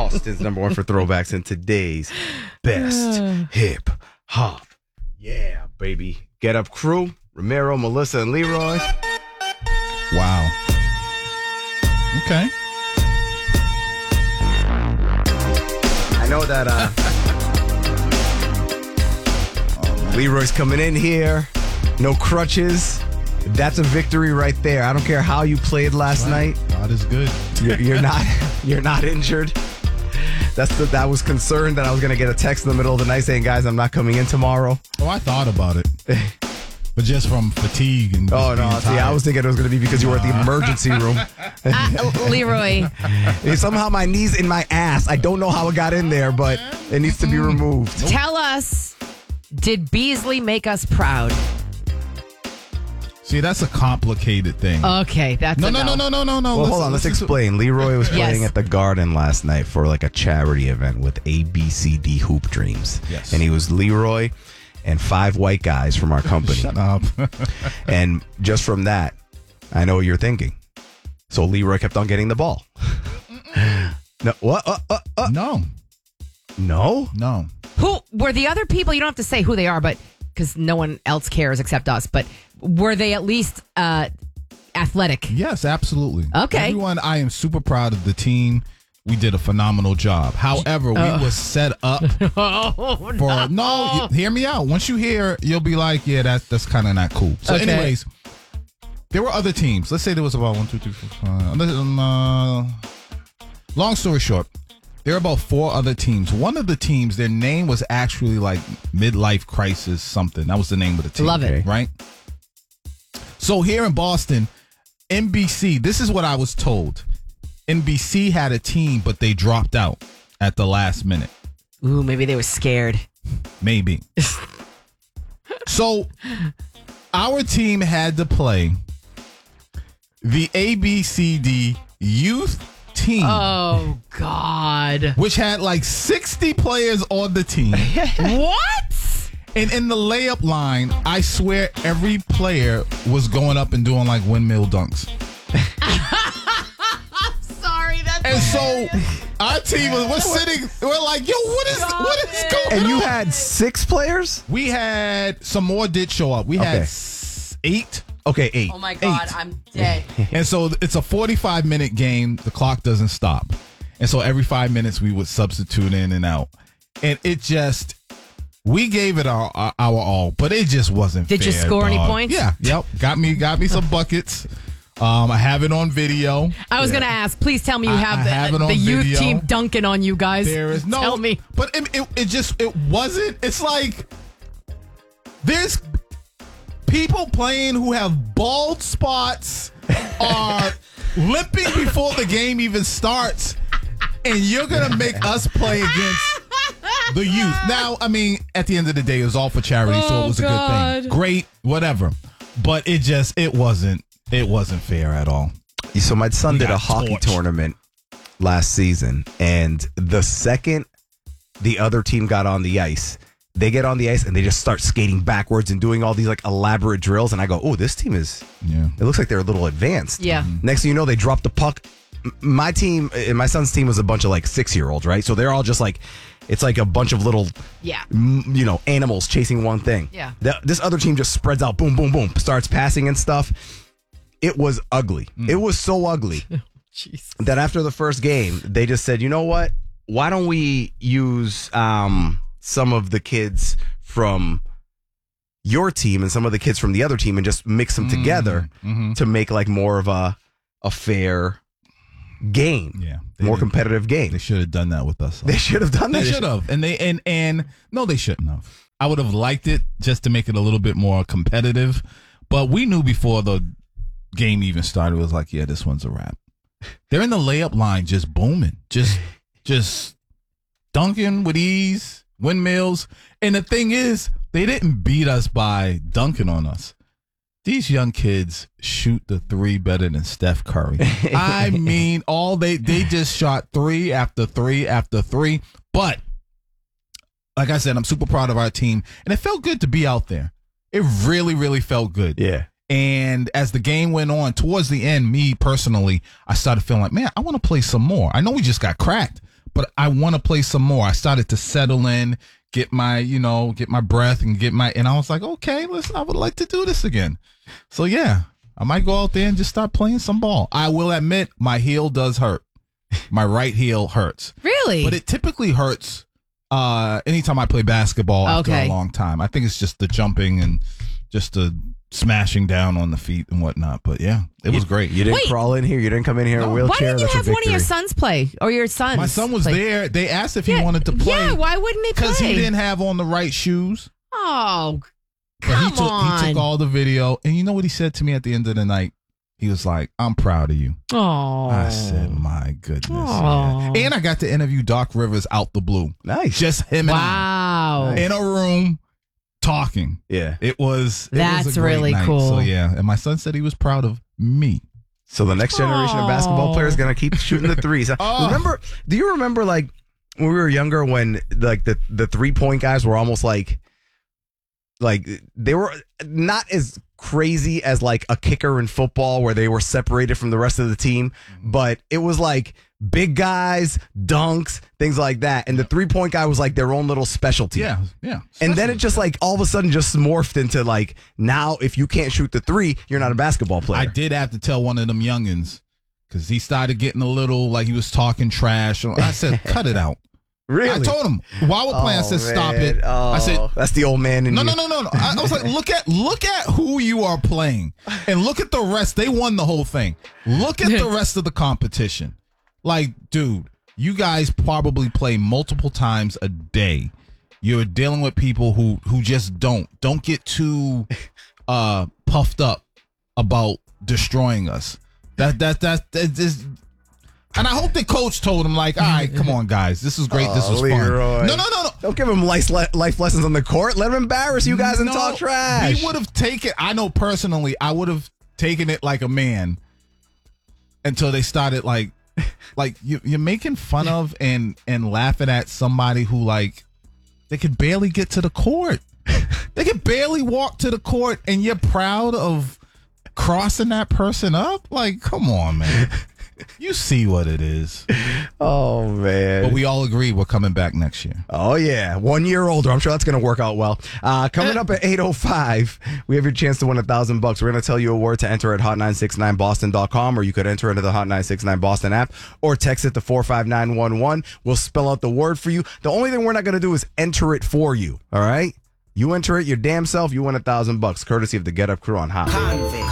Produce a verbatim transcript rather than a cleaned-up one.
Boston's number one for throwbacks and today's best hip hop. Yeah, baby. Get Up Crew, Ramiro, Melissa, and Leroy. Wow. Okay. I know that uh, oh, Leroy's coming in here. No crutches. That's a victory right there. I don't care how you played last right. night. God is good. You're, you're not. You're not injured. That's the, that was concerned that I was going to get a text in the middle of the night saying, guys, I'm not coming in tomorrow. Oh, I thought about it. But just from fatigue. And oh, no. See, I was thinking it was going to be because you were at the emergency room. uh, Leroy. Somehow my knee's in my ass. I don't know how it got in there, but it needs to be removed. Tell us, did Beasley make us proud? See, that's a complicated thing. Okay, that's no, a no, no, no, no, no, no. Well, hold on. Let's explain. Leroy was playing Yes. at the Garden last night for like a charity event with A B C D Hoop Dreams. Yes. And he was Leroy and five white guys from our company. Shut up. And just from that, I know what you're thinking. So Leroy kept on getting the ball. no, what? Uh, uh, uh. No. No? No. Who were the other people? You don't have to say who they are, but because no one else cares except us. But were they at least uh, athletic? Yes, absolutely. Okay. Everyone, I am super proud of the team. We did a phenomenal job. However, we Uh. was set up Oh, for no. you- hear me out. Once you hear, you'll be like, yeah, that's that's kind of not cool. So, Okay. anyways, there were other teams. Let's say there was about one, two, three, four, five. Uh, long story short, there were about four other teams. One of the teams, their name was actually like Midlife Crisis something. That was the name of the team. Love it. Right? So here in Boston, N B C, this is what I was told. N B C had a team, but they dropped out at the last minute. Ooh, maybe they were scared. Maybe. So our team had to play the A B C D youth team, Oh, God. which had like sixty players on the team. What? And in the layup line, I swear every player was going up and doing like windmill dunks. Sorry, that's And so our team was we're sitting, we're like, yo, what is what is going on? And you had six players? We had some more did show up. We had Okay. s- eight. Okay, eight. Oh, my God. Eight. I'm dead. And so it's a forty-five minute game. The clock doesn't stop. And so every five minutes we would substitute in and out. And it just, we gave it our our, our all, but it just wasn't Did you fair, score any dog. points? Yeah. Yep. Got me, got me some buckets. Um, I have it on video. I was going to ask, please tell me you I- have I the, have it on the youth video. team dunking on you guys. There is no. Tell me. But it, it, it just, it wasn't. It's like there's people playing who have bald spots, are limping before the game even starts, and you're going to make us play against the youth. Now, I mean, at the end of the day, it was all for charity, so Oh, it was a good God. thing. Great, whatever. But it just, it wasn't, it wasn't fair at all. So my son We did got a hockey torched. tournament last season, and the second the other team got on the ice, they get on the ice and they just start skating backwards and doing all these like elaborate drills. And I go, oh, this team is, Yeah. it looks like they're a little advanced. Yeah. Next thing you know, they drop the puck. M- My team, and my son's team was a bunch of like six year olds, right? So they're all just like, it's like a bunch of little, Yeah. m- you know, animals chasing one thing. Yeah. The, this other team just spreads out, boom, boom, boom, starts passing and stuff. It was ugly. It was so ugly Jeez. that after the first game, they just said, you know what? Why don't we use um, some of the kids from your team and some of the kids from the other team and just mix them together Mhm. to make like more of a a fair game, Yeah. They more didn't- competitive game. They should have done that with us. They should have done that. They should have, and they and and no, they shouldn't have. I would have liked it just to make it a little bit more competitive, but we knew before the game even started. It was like, yeah, this one's a wrap. They're in the layup line, just booming, just just dunking with ease, windmills. And the thing is, they didn't beat us by dunking on us. These young kids shoot the three better than Steph Curry. I mean, all they they just shot three after three after three. But like I said, I'm super proud of our team, and it felt good to be out there. It really, really felt good. Yeah. And as the game went on, towards the end, me personally, I started feeling like, man, I want to play some more. I know we just got cracked, but but I want to play some more. I started to settle in, get my, you know, get my breath and get my, and I was like, okay, listen, I would like to do this again. So yeah, I might go out there and just start playing some ball. I will admit my heel does hurt. My right heel hurts. Really? But it typically hurts uh, anytime I play basketball after Okay. a long time. I think it's just the jumping and just the smashing down on the feet and whatnot. But yeah, it was great. You didn't Wait. crawl in here. You didn't come in here in a No. wheelchair. Why didn't you That's a have one of your victory. sons play or your sons? My son was play? there. They asked if Yeah, he wanted to play. Yeah, why wouldn't he play? Because he didn't have on the right shoes. Oh, But come he took, on. he took all the video. And you know what he said to me at the end of the night? He was like, I'm proud of you. Oh. I said, my goodness. Aw. Yeah. And I got to interview Doc Rivers out the blue. Nice. Just him and Wow. I in a room talking. Yeah. It was it That's was a great really night. cool. So yeah, and my son said he was proud of me. So the next generation of basketball Aw. players going to keep shooting the threes. Oh. Remember? Do you remember like when we were younger when like the the three point guys were almost like like they were not as crazy as like a kicker in football where they were separated from the rest of the team, but it was like big guys, dunks, things like that. And the three point guy was like their own little specialty. Yeah, yeah. And then it just like all of a sudden just morphed into like now if you can't shoot the three, you're not a basketball player. I did have to tell one of them youngins because he started getting a little like he was talking trash. I said, cut it out. Really? I told him while we're playing. I said, stop man. it. Oh, I said, that's the old man in no, you. no, no, no, no. I, I was like, look at look at who you are playing, and look at the rest. They won the whole thing. Look at the rest of the competition. Like, dude, you guys probably play multiple times a day. You're dealing with people who who just don't don't get too uh, puffed up about destroying us. That that that that is. And I hope the coach told him, like, all right, come on, guys. This is great. This Oh, was Leroy. fun. No, no, no, no. Don't give him life, le- life lessons on the court. Let him embarrass you guys and No, talk trash. We would have taken, I know personally, I would have taken it like a man until they started like, like you, you're making fun of and, and laughing at somebody who like, they could barely get to the court. They could barely walk to the court and you're proud of crossing that person up? Like, come on, man. You see what it is. Oh, man. But we all agree we're coming back next year. Oh, yeah. One year older. I'm sure that's going to work out well. Uh, coming up at eight oh five, we have your chance to win a thousand bucks. We're going to tell you a word to enter at hot nine six nine boston dot com, or you could enter into the Hot nine six nine Boston app or text it to four five nine one one. We'll spell out the word for you. The only thing we're not going to do is enter it for you. All right? You enter it your damn self, you win a thousand bucks, courtesy of the Get Up Crew on Hot.